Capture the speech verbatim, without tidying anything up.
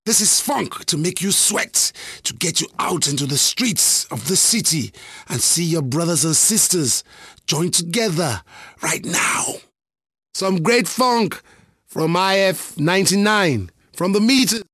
This is funk to make you sweat, to get you out into the streets of the city and see your brothers and sisters join together right now. Some great funk from I F ninety-nine, from the Meters.